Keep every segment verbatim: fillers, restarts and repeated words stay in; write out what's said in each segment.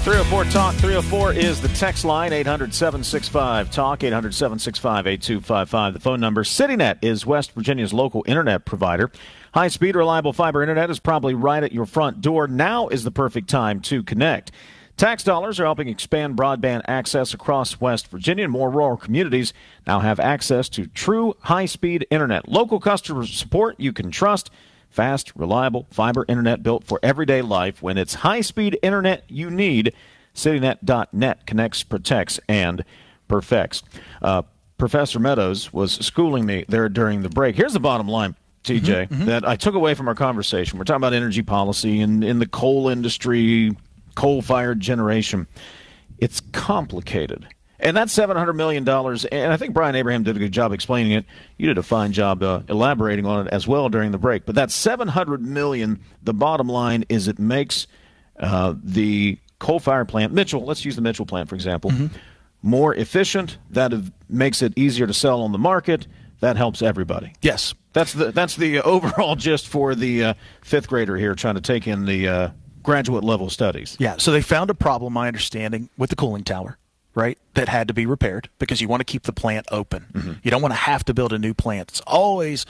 three oh four talk, three oh four is the text line, eight hundred, seven six five, talk, eight hundred, seven six five, eight two five five. The phone number. CityNet is West Virginia's local internet provider. High-speed, reliable fiber internet is probably right at your front door. Now is the perfect time to connect. Tax dollars are helping expand broadband access across West Virginia, and more rural communities now have access to true high-speed internet. Local customer support you can trust. Fast, reliable fiber internet built for everyday life. When it's high-speed internet you need, CityNet dot net connects, protects, and perfects. Uh, Professor Meadows was schooling me there during the break. Here's the bottom line, T J, mm-hmm, mm-hmm. that I took away from our conversation. We're talking about energy policy and in the coal industry, coal-fired generation. It's complicated. And that's seven hundred million dollars, and I think Brian Abraham did a good job explaining it. You did a fine job uh, elaborating on it as well during the break. But that seven hundred million dollars, the bottom line is it makes uh, the coal-fired plant, Mitchell, let's use the Mitchell plant, for example, mm-hmm. more efficient. That makes it easier to sell on the market. That helps everybody. Yes. That's the that's the overall gist for the uh, fifth grader here trying to take in the uh, graduate-level studies. Yeah, so they found a problem, my understanding, with the cooling tower, right, that had to be repaired because you want to keep the plant open. Mm-hmm. You don't want to have to build a new plant. It's always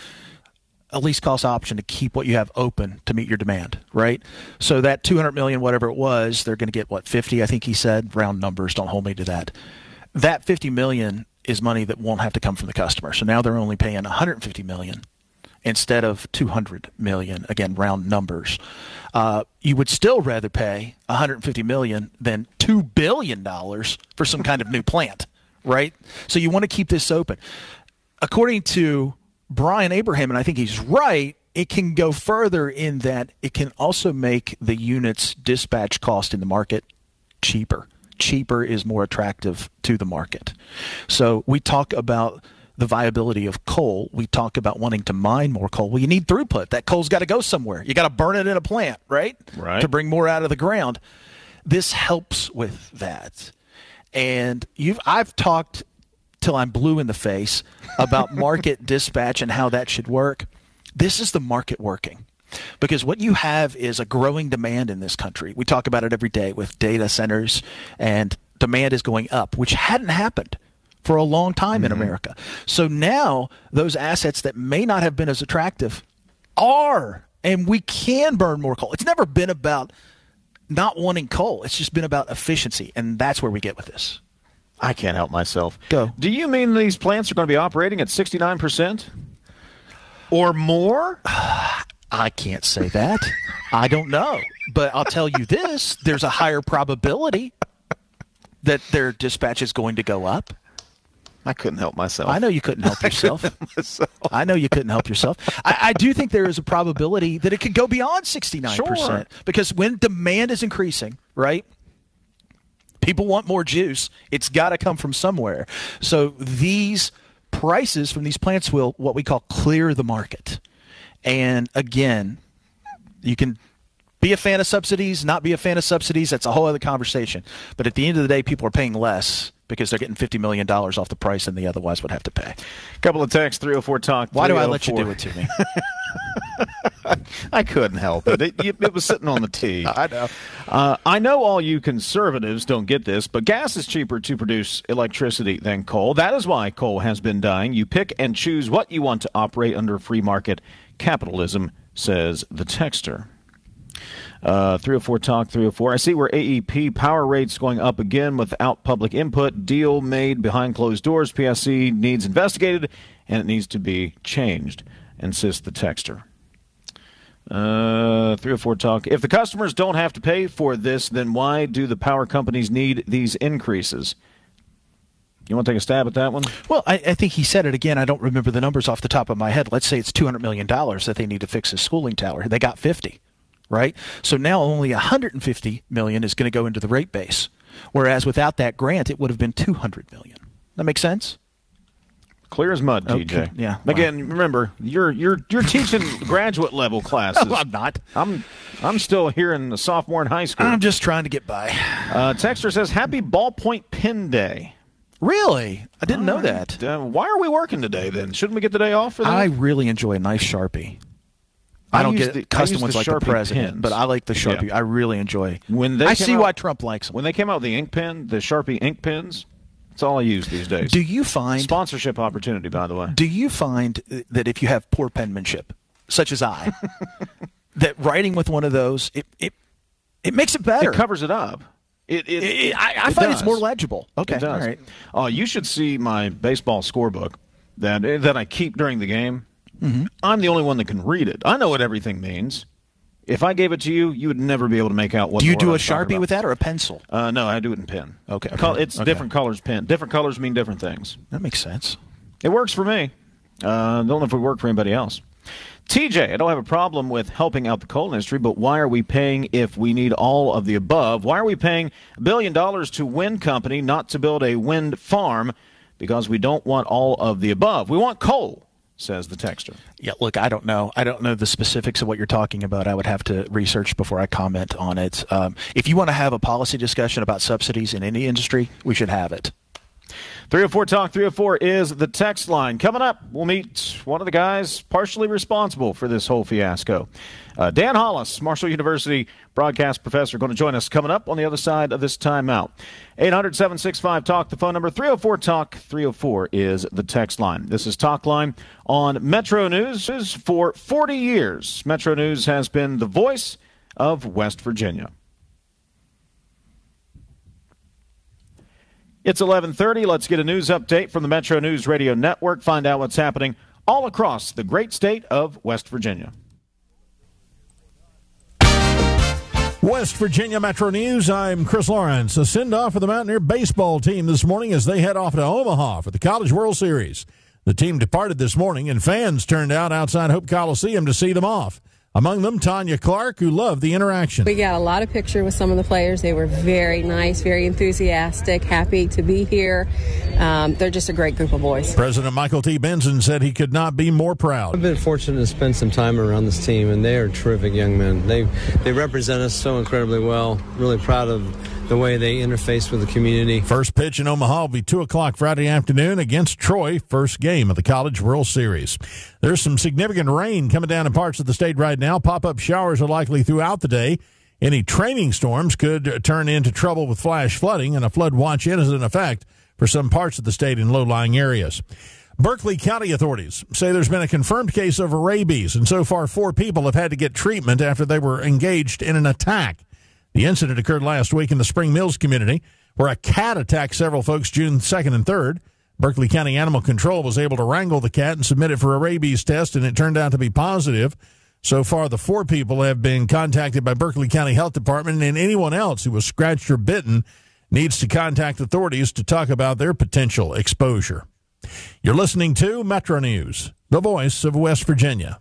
a least cost option to keep what you have open to meet your demand, right? So that two hundred million dollars, whatever it was, they're going to get, what, fifty, I think he said, round numbers, don't hold me to that. That fifty million dollars is money that won't have to come from the customer. So now they're only paying one hundred fifty million dollars instead of two hundred million dollars, again, round numbers. Uh, you would still rather pay one hundred fifty million dollars than two billion dollars for some kind of new plant, right? So you want to keep this open. According to Brian Abraham, and I think he's right, it can go further in that it can also make the unit's dispatch cost in the market cheaper. Cheaper is more attractive to the market. So we talk about the viability of coal. We talk about wanting to mine more coal. Well, you need throughput. That coal's got to go somewhere. You got to burn it in a plant, right? Right. To bring more out of the ground. This helps with that. And you've I've talked till I'm blue in the face about market dispatch and how that should work. This is the market working. Because what you have is a growing demand in this country. We talk about it every day with data centers, and demand is going up, which hadn't happened for a long time mm-hmm. in America. So now those assets that may not have been as attractive are, and we can burn more coal. It's never been about not wanting coal. It's just been about efficiency, and that's where we get with this. I can't help myself. Go. Do you mean these plants are going to be operating at sixty-nine percent or more? I can't say that. I don't know. But I'll tell you this, there's a higher probability that their dispatch is going to go up. I couldn't help myself. I know you couldn't help yourself. I, help myself. I know you couldn't help yourself. I, I do think there is a probability that it could go beyond sixty-nine percent. Sure. Because when demand is increasing, right, people want more juice. It's got to come from somewhere. So these prices from these plants will, what we call, clear the market. And again, you can be a fan of subsidies, not be a fan of subsidies. That's a whole other conversation. But at the end of the day, people are paying less because they're getting fifty million dollars off the price than they otherwise would have to pay. Couple of texts, three oh four talk. Why do I let you do it to me? I couldn't help it. It, it was sitting on the tee. I know. Uh, I know all you conservatives don't get this, but gas is cheaper to produce electricity than coal. That is why coal has been dying. You pick and choose what you want to operate under free market capitalism, says the texter. Uh, three oh four talk, three oh four. I see where A E P power rates going up again without public input. Deal made behind closed doors. P S C needs investigated, and it needs to be changed, insists the texter. Uh, three oh four talk. If the customers don't have to pay for this, then why do the power companies need these increases? You want to take a stab at that one? Well, I, I think he said it again. I don't remember the numbers off the top of my head. Let's say it's two hundred million dollars that they need to fix this cooling tower. They got fifty, right? So now only one hundred fifty million dollars is going to go into the rate base, whereas without that grant, it would have been two hundred million dollars. That makes sense? Clear as mud, okay. T J. Yeah. Again, wow. Remember, you're you're you're teaching graduate level classes. No, I'm not. I'm I'm still here in the sophomore in high school. I'm just trying to get by. Uh, texter says, "Happy Ballpoint Pen Day." Really? I didn't All know right. that. Uh, why are we working today then? Shouldn't we get the day off for that? I really enjoy a nice Sharpie. I don't I get the, custom I ones the like Sharpie the president, pens. but I like the Sharpie. Yeah. I really enjoy. When they I came see out, why Trump likes them. When they came out with the ink pen, the Sharpie ink pens, that's all I use these days. Do you find sponsorship opportunity, by the way? Do you find that if you have poor penmanship, such as I, that writing with one of those, it it, it makes it better? It covers it up. It, it, it, I, I it find does. it's more legible. Okay, it does. all right. Oh, you should see my baseball scorebook that that I keep during the game. Mm-hmm. I'm the only one that can read it. I know what everything means. If I gave it to you, you would never be able to make out what. Do you do a Sharpie with that or a pencil? Uh, no, I do it in pen. Okay, okay. Col- it's okay. different colors pen. Different colors mean different things. That makes sense. It works for me. Uh, don't know if it would work for anybody else. T J, I don't have a problem with helping out the coal industry, but why are we paying if we need all of the above? Why are we paying a billion dollars to wind company not to build a wind farm? Because we don't want all of the above. We want coal, says the texter. Yeah, look, I don't know. I don't know the specifics of what you're talking about. I would have to research before I comment on it. Um, if you want to have a policy discussion about subsidies in any industry, we should have it. three oh four Talk three oh four is the text line. Coming up, we'll meet one of the guys partially responsible for this whole fiasco. Uh, Dan Hollis, Marshall University broadcast professor, going to join us coming up on the other side of this timeout. eight hundred, seven six five, talk, the phone number. three oh four Talk three oh four is the text line. This is Talk Line on Metro News. For forty years, Metro News has been the voice of West Virginia. It's eleven thirty. Let's get a news update from the Metro News Radio Network. Find out what's happening all across the great state of West Virginia. West Virginia Metro News, I'm Chris Lawrence. A send-off for the Mountaineer baseball team this morning as they head off to Omaha for the College World Series. The team departed this morning, and fans turned out outside Hope Coliseum to see them off. Among them, Tanya Clark, who loved the interaction. We got a lot of pictures with some of the players. They were very nice, very enthusiastic, happy to be here. Um, they're just a great group of boys. President Michael T. Benson said he could not be more proud. I've been fortunate to spend some time around this team, and they are terrific young men. They they represent us so incredibly well. Really proud of the way they interface with the community. First pitch in Omaha will be two o'clock Friday afternoon against Troy, first game of the College World Series. There's some significant rain coming down in parts of the state right now. Pop-up showers are likely throughout the day. Any training storms could turn into trouble with flash flooding, and a flood watch is in effect for some parts of the state in low-lying areas. Berkeley County authorities say there's been a confirmed case of rabies, and so far four people have had to get treatment after they were engaged in an attack. The incident occurred last week in the Spring Mills community, where a cat attacked several folks June second and third. Berkeley County Animal Control was able to wrangle the cat and submit it for a rabies test, and it turned out to be positive. So far, the four people have been contacted by Berkeley County Health Department, and anyone else who was scratched or bitten needs to contact authorities to talk about their potential exposure. You're listening to Metro News, the voice of West Virginia.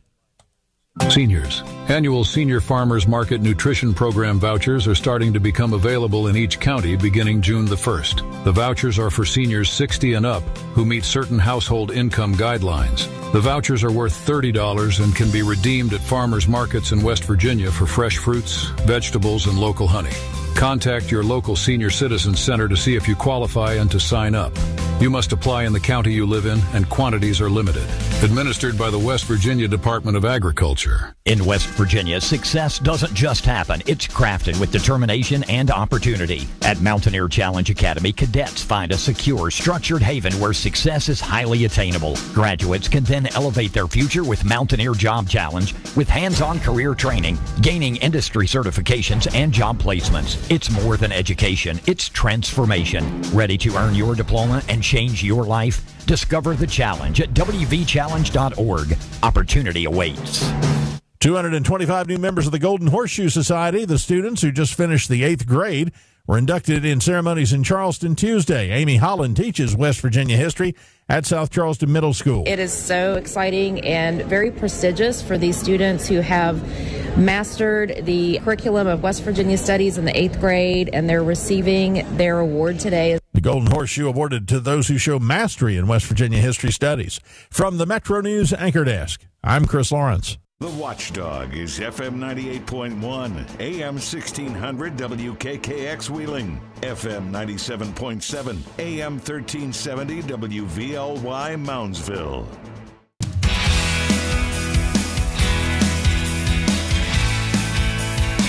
Seniors. Annual Senior Farmers Market Nutrition Program vouchers are starting to become available in each county beginning June the first. The vouchers are for seniors sixty and up who meet certain household income guidelines. The vouchers are worth thirty dollars and can be redeemed at farmers markets in West Virginia for fresh fruits, vegetables, and local honey. Contact your local senior citizen center to see if you qualify and to sign up. You must apply in the county you live in, and quantities are limited. Administered by the West Virginia Department of Agriculture. In West Virginia, success doesn't just happen. It's crafted with determination and opportunity. At Mountaineer Challenge Academy, cadets find a secure, structured haven where success is highly attainable. Graduates can then elevate their future with Mountaineer Job Challenge, with hands-on career training, gaining industry certifications, and job placements. It's more than education. It's transformation. Ready to earn your diploma and change your life? Discover the challenge at w v challenge dot org. Opportunity awaits. two hundred twenty-five new members of the Golden Horseshoe Society, the students who just finished the eighth grade, were inducted in ceremonies in Charleston Tuesday. Amy Holland teaches West Virginia history at South Charleston Middle School. It is so exciting and very prestigious for these students who have mastered the curriculum of West Virginia Studies in the eighth grade, and they're receiving their award today. The Golden Horseshoe awarded to those who show mastery in West Virginia history studies. From the Metro News Anchor Desk, I'm Chris Lawrence. The Watchdog is F M ninety-eight point one, A M sixteen hundred W K K X Wheeling, F M ninety-seven point seven, A M thirteen seventy W V L Y Moundsville.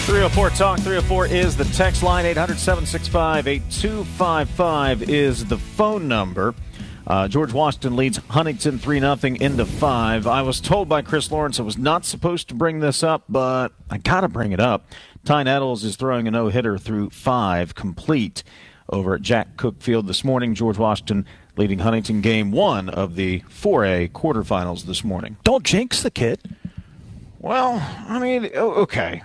three oh four Talk, three oh four is the text line. eight hundred, seven six five, eight two five five is the phone number. Uh, George Washington leads Huntington three nothing into five. I was told by Chris Lawrence I was not supposed to bring this up, but I got to bring it up. Ty Nettles is throwing a no-hitter through five complete over at Jack Cook Field this morning. George Washington leading Huntington game one of the four A quarterfinals this morning. Don't jinx the kid. Well, I mean, okay.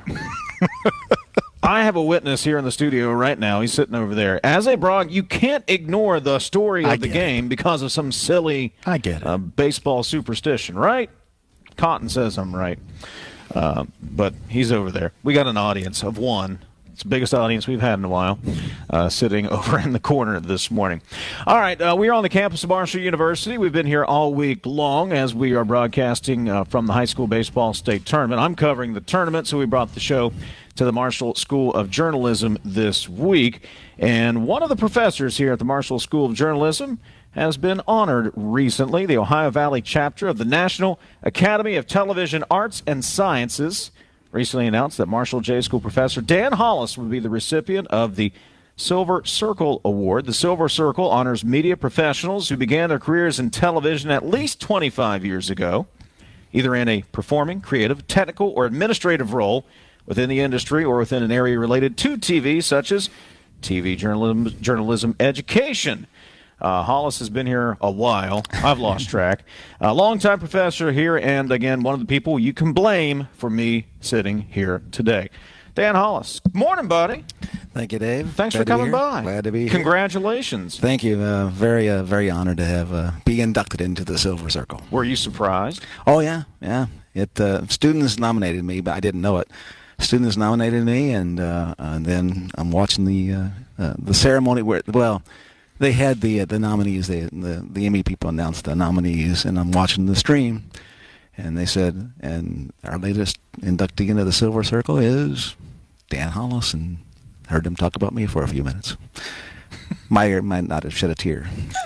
I have a witness here in the studio right now. He's sitting over there. As a Broad, you can't ignore the story of I the get game it. because of some silly I get it. Uh, baseball superstition, right? Cotton says I'm right. Uh, but he's over there. We got an audience of one. It's the biggest audience we've had in a while, uh, sitting over in the corner this morning. All right, uh, we are on the campus of Marshall University. We've been here all week long as we are broadcasting uh, from the high school baseball state tournament. I'm covering the tournament, so we brought the show to the Marshall School of Journalism this week. And one of the professors here at the Marshall School of Journalism has been honored recently. The Ohio Valley chapter of the National Academy of Television Arts and Sciences recently announced that Marshall J School professor Dan Hollis would be the recipient of the Silver Circle Award. The Silver Circle honors media professionals who began their careers in television at least twenty-five years ago, either in a performing, creative, technical, or administrative role within the industry or within an area related to T V, such as T V journalism, journalism education. Uh, Hollis has been here a while. I've lost track. A longtime professor here, and again, one of the people you can blame for me sitting here today. Dan Hollis. Good morning, buddy. Thank you, Dave. Thanks Glad for coming to be here. by. Glad to be here. Congratulations. Thank you. Uh, very, uh, very honored to have uh, be inducted into the Silver Circle. Were you surprised? Oh yeah, yeah. It uh, students nominated me, but I didn't know it. Students nominated me, and uh, and then I'm watching the uh, uh, the ceremony where well. They had the uh, the nominees. They, the the Emmy people announced the nominees, and I'm watching the stream, and they said, and our latest inductee into the Silver Circle is Dan Hollis, and heard them talk about me for a few minutes. Might might not have shed a tear.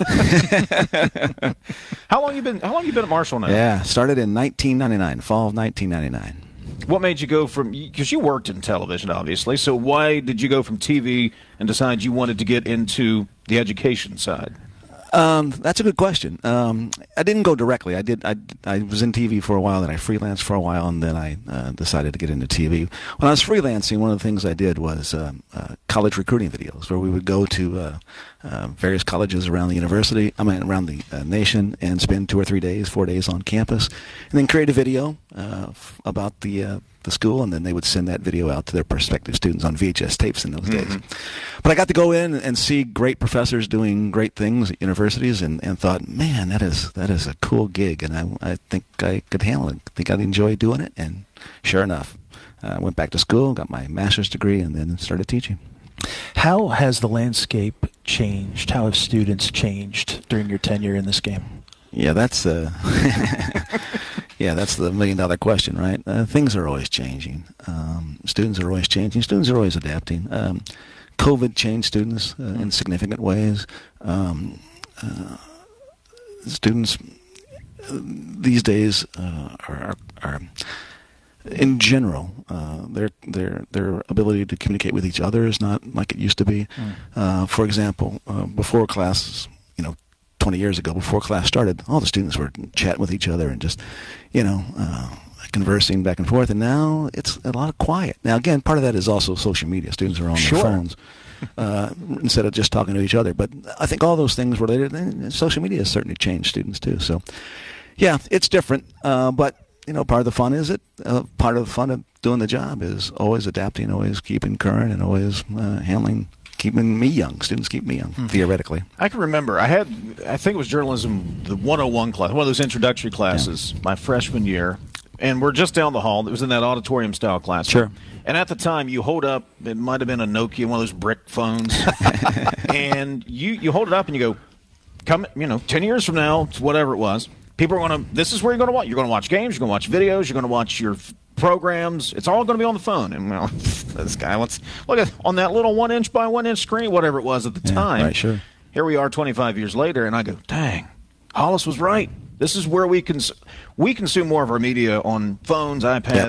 How long you been? How long you been at Marshall now? Yeah, started in nineteen ninety-nine, fall of nineteen ninety-nine. What made you go from, because you worked in television, obviously, so why did you go from T V and decide you wanted to get into the education side? Um, that's a good question. Um, I didn't go directly. I did. I, I was in T V for a while, then I freelanced for a while, and then I uh, decided to get into T V. When I was freelancing, one of the things I did was uh, uh, college recruiting videos, where we would go to uh, uh, various colleges around the university, I mean around the uh, nation, and spend two or three days, four days on campus, and then create a video uh, f- about the uh, the school, and then they would send that video out to their prospective students on V H S tapes in those mm-hmm. days. But I got to go in and see great professors doing great things at universities, and, and thought, man, that is that is a cool gig, and I, I think I could handle it. I think I'd enjoy doing it, and sure enough, I uh, went back to school, got my master's degree, and then started teaching. How has the landscape changed? How have students changed during your tenure in this game? Yeah, that's uh, yeah, that's the million dollar question, right? Uh, things are always changing. Um, students are always changing. Students are always adapting. Um, COVID changed students uh, in significant ways. Um, uh, students uh, these days uh, are, are, are, in general, uh, their their their ability to communicate with each other is not like it used to be. Mm. Uh, for example, uh, before classes, you know. twenty years ago, before class started, all the students were chatting with each other and just, you know, uh, conversing back and forth. And now it's a lot of quiet. Now, again, part of that is also social media. Students are on sure. their phones uh, instead of just talking to each other. But I think all those things related, and social media has certainly changed students too. So, yeah, it's different. Uh, but, you know, part of the fun is it. Uh, part of the fun of doing the job is always adapting, always keeping current, and always uh, handling keeping me young. Students keep me young, mm-hmm. theoretically. I can remember, I had, I think it was journalism, the one oh one class, one of those introductory classes, yeah. my freshman year, and we're just down the hall. It was in that auditorium-style class. Sure. And at the time, you hold up, it might have been a Nokia, one of those brick phones, and you, you hold it up and you go, come, you know, ten years from now, whatever it was, people are going to, this is where you're going to watch. You're going to watch games, you're going to watch videos, you're going to watch your programs. It's all going to be on the phone. And well, this guy wants look at on that little one inch by one inch screen, whatever it was at the yeah, time. Right, sure. Here we are, twenty-five years later, and I go, dang, Hollis was right. This is where we cons- we consume more of our media on phones, iPads. Yep.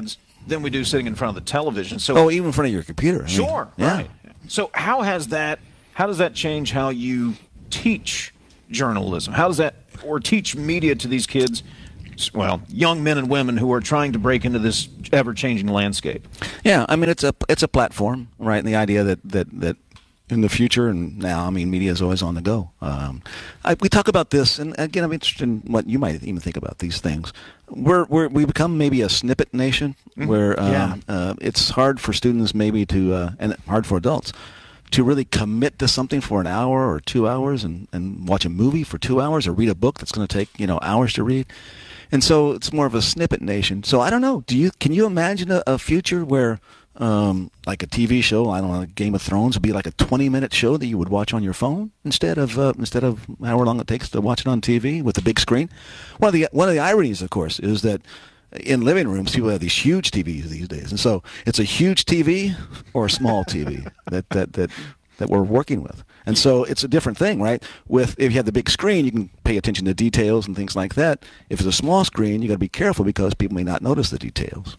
than we do sitting in front of the television. So, oh, even in front of your computer. I sure, mean, yeah. right. So how has that? How does that change how you teach journalism? How does that, or teach media to these kids? Well, young men and women who are trying to break into this ever-changing landscape. Yeah, I mean it's a it's a platform, right? And the idea that that that in the future and now, I mean, media is always on the go. Um, I, we talk about this, and again, I'm interested in what you might even think about these things. We're we're we become maybe a snippet nation, mm-hmm. where um, yeah. uh, it's hard for students maybe to uh, and hard for adults to really commit to something for an hour or two hours and, and watch a movie for two hours or read a book that's going to take, you know, hours to read. And so it's more of a snippet nation. So I don't know. Do you can you imagine a, a future where um, like a T V show, I don't know, like Game of Thrones would be like a twenty minute show that you would watch on your phone instead of uh, instead of however long it takes to watch it on T V with a big screen? One of the one of the ironies, of course, is that in living rooms, people have these huge T Vs these days, and so it's a huge T V or a small T V that, that that that we're working with, and so it's a different thing, right? With if you have the big screen, you can pay attention to details and things like that. If it's a small screen, you got to be careful because people may not notice the details.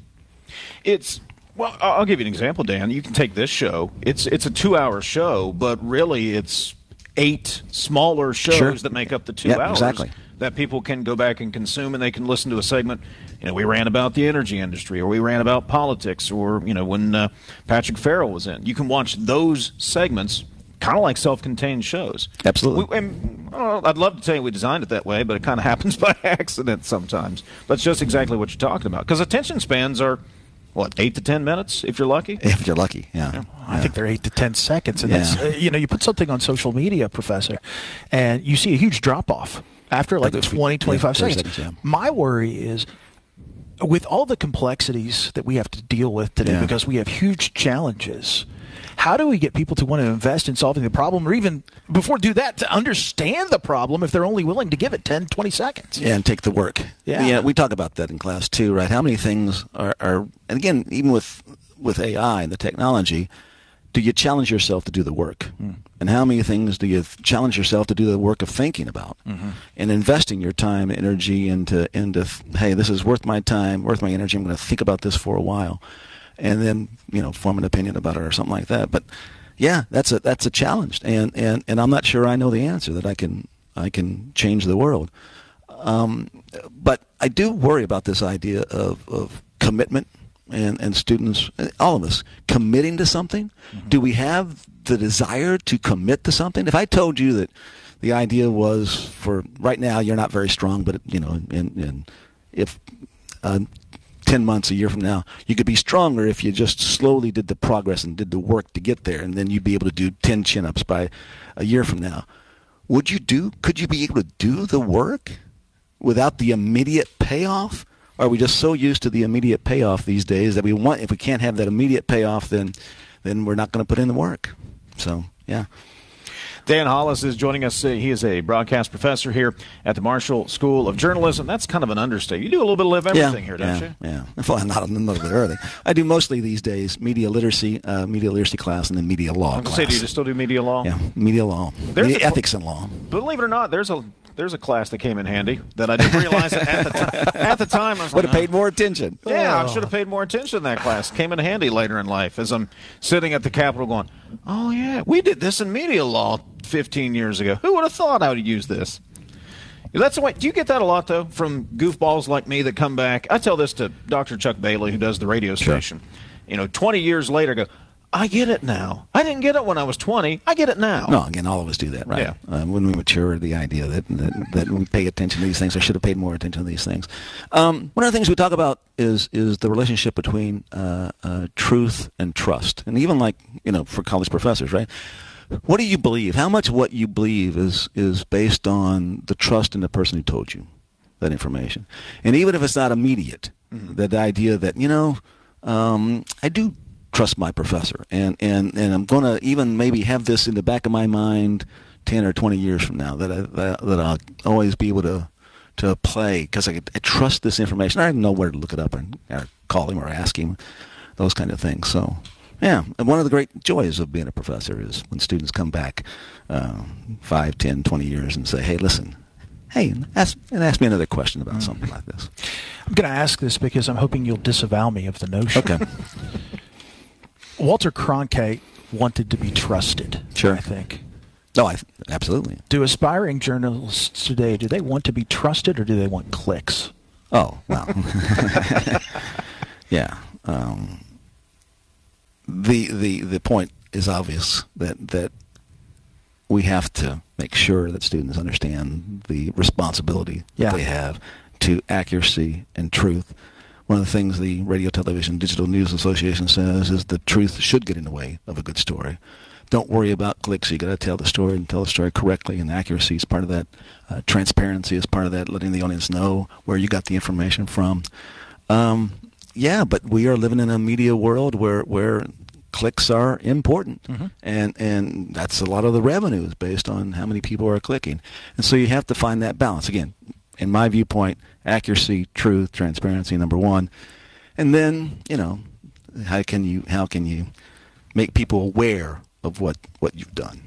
It's well, I'll give you an example, Dan. You can take this show. It's it's a two hour show, but really it's eight smaller shows Sure. that make up the two Yep, hours. exactly. That people can go back and consume, and they can listen to a segment. You know, we ran about the energy industry, or we ran about politics, or, you know, when uh, Patrick Farrell was in. You can watch those segments kind of like self-contained shows. Absolutely. We, and, uh, I'd love to tell you we designed it that way, but it kind of happens by accident sometimes. That's just exactly what you're talking about. Because attention spans are, what, eight to ten minutes, if you're lucky? If you're lucky, yeah. yeah. I think they're eight to ten seconds. And Yeah. that's, uh, you know, you put something on social media, Professor, and you see a huge drop-off after like Like twenty, twenty-five yeah, thirty seconds. seconds, yeah. My worry is with all the complexities that we have to deal with today, Yeah. because we have huge challenges, how do we get people to want to invest in solving the problem, or even before do that, to understand the problem if they're only willing to give it ten, twenty seconds? Yeah, and take the work. Yeah. yeah, we talk about that in class too, right? How many things are, are and again, even with with A I and the technology, do you challenge yourself to do the work? Mm. And how many things do you challenge yourself to do the work of thinking about mm-hmm. and investing your time, energy into into hey, this is worth my time, worth my energy. I'm going to think about this for a while, and then you know form an opinion about it or something like that. But yeah, that's a that's a challenge, and and and I'm not sure I know the answer that I can I can change the world. Um, but I do worry about this idea of, of commitment and, and students, all of us, committing to something. Mm-hmm. Do we have the desire to commit to something? If I told you that the idea was for right now you're not very strong, but you know, and, and if uh, ten months, a year from now, you could be stronger if you just slowly did the progress and did the work to get there, and then you'd be able to do ten chin-ups by a year from now. Would you do? Could you be able to do the work without the immediate payoff? Or are we just so used to the immediate payoff these days that we want? If we can't have that immediate payoff, then then we're not going to put in the work. So yeah. Dan Hollis is joining us. He is a broadcast professor here at the Marshall School of Journalism. That's kind of an understatement. You do a little bit of everything yeah, here, don't yeah, you? Yeah. Well, not a little bit of everything. I do mostly these days media literacy, uh, media literacy class, and then media law I'm class. Say, do you still do media law? Yeah, media law, There's media a, ethics and law. Believe it or not, there's a there's a class that came in handy that I didn't realize it at the time. At the time, I was would like, have paid more attention. Yeah, oh. I should have paid more attention to that class. Came in handy later in life as I'm sitting at the Capitol going, oh, yeah, we did this in media law fifteen years ago. Who would have thought I would use this? That's the way. Do you get that a lot, though, from goofballs like me that come back? I tell this to Doctor Chuck Bailey, who does the radio station. Sure. You know, twenty years later, go, I get it now. I didn't get it when I was twenty. I get it now. No, again, all of us do that, right? Yeah. Uh, when we mature, the idea that, that that we pay attention to these things, I should have paid more attention to these things. Um, one of the things we talk about is is the relationship between uh, uh, truth and trust, and even like you know, for college professors, right? What do you believe? How much of what you believe is is based on the trust in the person who told you that information? And even if it's not immediate, mm-hmm. that idea that you know, um, I do trust my professor, and, and, and I'm going to even maybe have this in the back of my mind ten or twenty years from now, that, I, that, that I'll always be able to to play because I, I trust this information. I know where to look it up and or call him or ask him, those kind of things. So, yeah, and one of the great joys of being a professor is when students come back uh, five, ten, twenty years and say, hey, listen, hey, ask, and ask me another question about mm. something like this. I'm going to ask this because I'm hoping you'll disavow me of the notion. Okay. Walter Cronkite wanted to be trusted, sure. I think. No, I, absolutely. Do aspiring journalists today, do they want to be trusted or do they want clicks? Oh, well. yeah. Um, the, the, the point is obvious that, that we have to make sure that students understand the responsibility yeah. that they have to accuracy and truth. One of the things the Radio, Television, Digital News Association says is the truth should get in the way of a good story. Don't worry about clicks. You got to tell the story and tell the story correctly, and accuracy is part of that. Uh, transparency is part of that, letting the audience know where you got the information from. Um, yeah, but we are living in a media world where where clicks are important, mm-hmm. and and that's a lot of the revenue is based on how many people are clicking, and so you have to find that balance. Again, in my viewpoint, accuracy, truth, transparency, number one, and then you know how can you how can you make people aware of what, what you've done?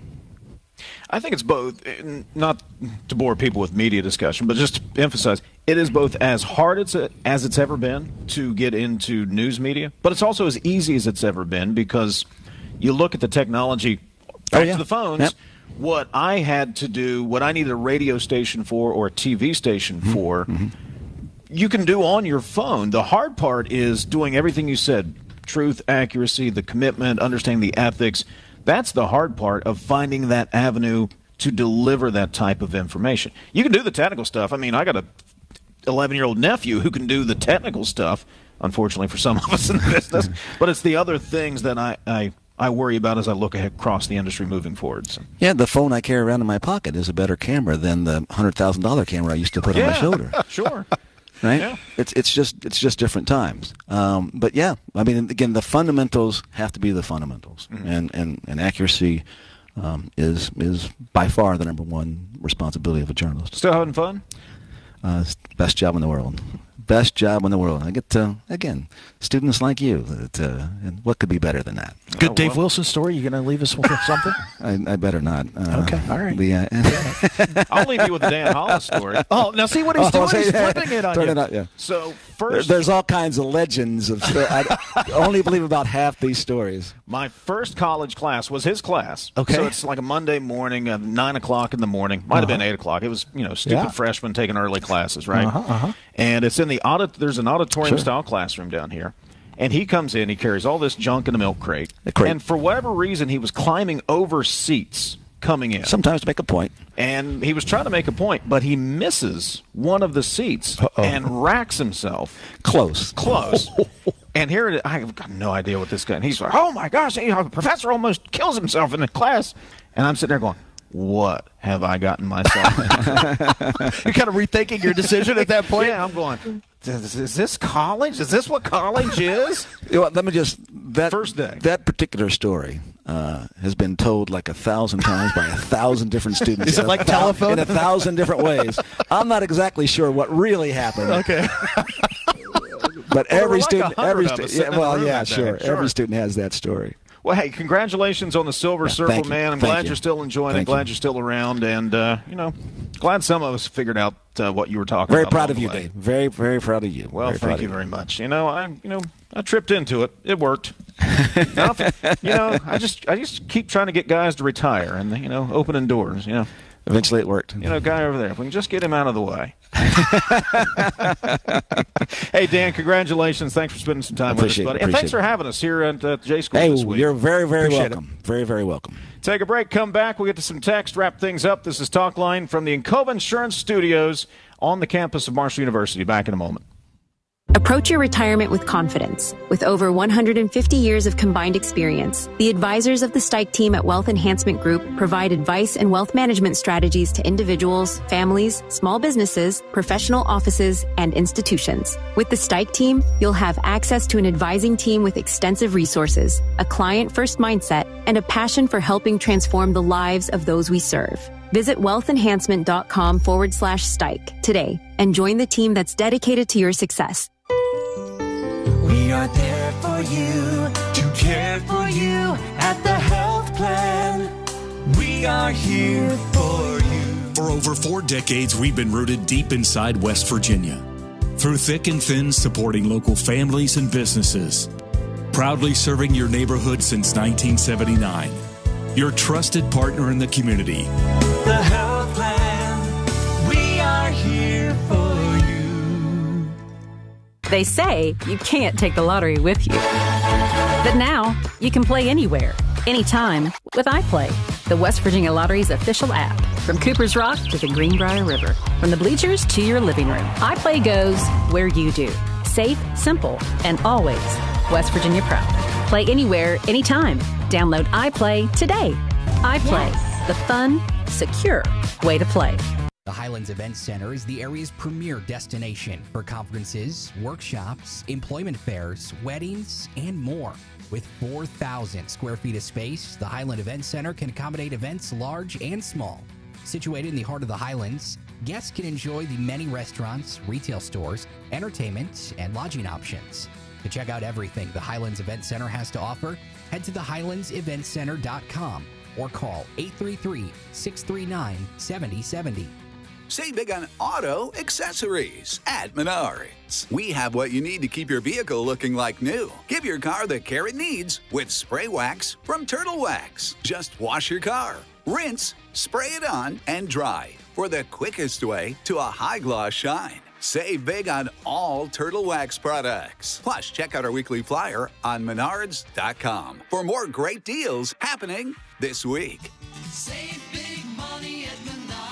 I think it's both, not to bore people with media discussion, but just to emphasize, it is both as hard as, it, as it's ever been to get into news media, but it's also as easy as it's ever been because you look at the technology, back oh, yeah. to the phones, yep. what I had to do, what I needed a radio station for or a T V station mm-hmm. for, mm-hmm. you can do on your phone. The hard part is doing everything you said, truth, accuracy, the commitment, understanding the ethics. That's the hard part of finding that avenue to deliver that type of information. You can do the technical stuff. I mean, I got a eleven-year-old nephew who can do the technical stuff, unfortunately for some of us in the business, but it's the other things that I, I, I worry about as I look ahead across the industry moving forward. So. Yeah, the phone I carry around in my pocket is a better camera than the one hundred thousand dollars camera I used to put yeah, on my shoulder. Sure. Right? Yeah. It's it's just it's just different times. Um, but yeah, I mean, again, the fundamentals have to be the fundamentals, mm-hmm. and, and and accuracy um, is is by far the number one responsibility of a journalist. Still having fun? Uh, it's the best job in the world. Best job in the world. I get to, again, students like you. That, uh, and what could be better than that? Good oh, Dave well. Wilson story. You going to leave us with something? I, I better not. Uh, okay, all right. The, uh, I'll leave you with the Dan Hollis story. Oh, now see what he's oh, doing? He's yeah, flipping it on turn you. It out, yeah. So first, There's all kinds of legends of. I only believe about half these stories. My first college class was his class. Okay. So it's like a Monday morning, uh, nine o'clock in the morning. Might have uh-huh. been eight o'clock. It was you know stupid Yeah. freshmen taking early classes, right? Uh-huh, uh-huh. And it's in the audit. There's an auditorium Sure. style classroom down here. And he comes in, he carries all this junk in a milk crate. A crate. And for whatever reason, he was climbing over seats coming in. Sometimes to make a point. And he was trying to make a point, but he misses one of the seats Uh-oh. and racks himself. Close. Close. And here, it, I've got no idea what this guy, and he's like, oh my gosh, the professor almost kills himself in the class. And I'm sitting there going, what have I gotten myself into? You're kind of rethinking your decision at that point? Yeah, I'm going, is, is this college? Is this what college is? You know what, let me just that First day. That particular story uh, has been told like a thousand times by a thousand different students. Is it in like a thou- telephone? in a thousand different ways? I'm not exactly sure what really happened. Okay. But Well, every like student, a hundred every of stu- us yeah, sitting in the well, room yeah, that day. sure. Sure. Every student has that story. Well, hey, congratulations on the Silver Yeah, Circle, thank you. man. I'm Thank glad you. you're still enjoying Thank it. Glad you. you're still around, and uh, you know, glad some of us figured out uh, what you were talking Very about. proud along of the you, way. Dave. Very, very proud of you. Well, very thank proud you of very much. You know, I, you know, I tripped into it. It worked. Now, you know, I just, I just keep trying to get guys to retire, and you know, opening doors. You know, Eventually, it worked. you know, guy over there. If we can just get him out of the way. Hey, Dan, congratulations. Thanks for spending some time with us, Appreciate it, buddy. And appreciate thanks for it. having us here at uh, J School Hey, this week. you're very, very Appreciate welcome. Very, very welcome. Take a break, come back. We'll get to some text, wrap things up. This is Talk Line from the Encova Insurance Studios on the campus of Marshall University. Back in a moment. Approach your retirement with confidence. With over one hundred fifty years of combined experience, the advisors of the Stike team at Wealth Enhancement Group provide advice and wealth management strategies to individuals, families, small businesses, professional offices, and institutions. With the Stike team, you'll have access to an advising team with extensive resources, a client-first mindset, and a passion for helping transform the lives of those we serve. Visit wealthenhancement.com forward slash Stike today and join the team that's dedicated to your success. We are there for you, to care for you at the health plan. We are here for you. For over four decades, we've been rooted deep inside West Virginia. Through thick and thin, supporting local families and businesses. Proudly serving your neighborhood since nineteen seventy-nine. Your trusted partner in the community. The Health Plan, we are here for you. They say you can't take the lottery with you. But now, you can play anywhere, anytime, with iPlay, the West Virginia Lottery's official app. From Cooper's Rock to the Greenbrier River, from the bleachers to your living room, iPlay goes where you do. Safe, simple, and always West Virginia proud. Play anywhere, anytime. Download iPlay today. iPlay, yes. The fun, secure way to play. The Highlands Event Center is the area's premier destination for conferences, workshops, employment fairs, weddings, and more. With four thousand square feet of space, the Highland Event Center can accommodate events large and small. Situated in the heart of the Highlands, guests can enjoy the many restaurants, retail stores, entertainment, and lodging options. To check out everything the Highlands Event Center has to offer, head to the highlands event center dot com or call eight three three, six three nine, seven zero seven zero. Save big on auto accessories at Menards. We have what you need to keep your vehicle looking like new. Give your car the care it needs with spray wax from Turtle Wax. Just wash your car, rinse, spray it on, and dry for the quickest way to a high gloss shine. Save big on all Turtle Wax products. Plus, check out our weekly flyer on menards dot com for more great deals happening this week. Save big money at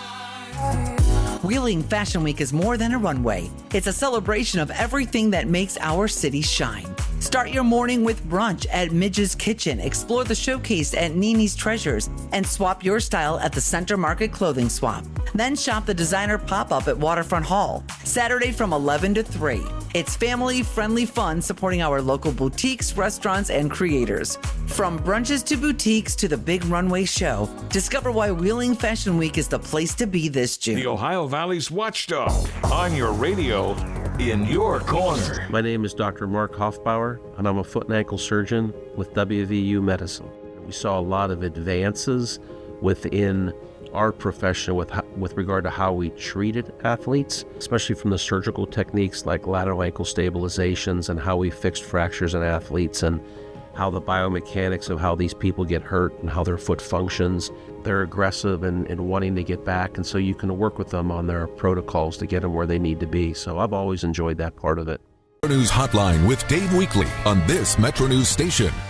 Menards. Wheeling Fashion Week is more than a runway. It's a celebration of everything that makes our city shine. Start your morning with brunch at Midge's Kitchen, explore the showcase at Nini's Treasures, and swap your style at the Center Market Clothing Swap. Then shop the designer pop-up at Waterfront Hall, Saturday from eleven to three. It's family-friendly fun supporting our local boutiques, restaurants, and creators. From brunches to boutiques to the big runway show, discover why Wheeling Fashion Week is the place to be this June. The Ohio Valley's Watchdog, on your radio, in your corner. My name is Doctor Mark Hoffbauer, and I'm a foot and ankle surgeon with W V U Medicine. We saw a lot of advances within our profession with with regard to how we treated athletes, especially from the surgical techniques like lateral ankle stabilizations and how we fixed fractures in athletes and how the biomechanics of how these people get hurt and how their foot functions. They're aggressive and, and wanting to get back, and so you can work with them on their protocols to get them where they need to be. So I've always enjoyed that part of it. Metro News Hotline with Dave Weekly on this Metro News station.